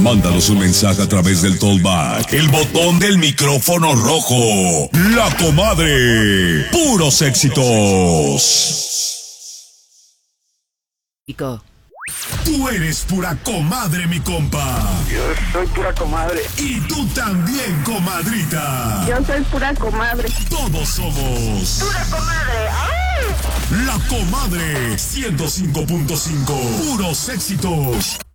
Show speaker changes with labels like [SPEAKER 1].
[SPEAKER 1] Mándanos un mensaje a través del Tollback, el botón del micrófono rojo. La Comadre. Puros éxitos. Tú eres pura comadre, mi compa.
[SPEAKER 2] Yo soy pura comadre.
[SPEAKER 1] Y tú también, comadrita.
[SPEAKER 3] Yo soy pura comadre.
[SPEAKER 1] Todos somos
[SPEAKER 3] ¡Pura comadre! ¡Ay!
[SPEAKER 1] La Comadre 105.5. Puros éxitos.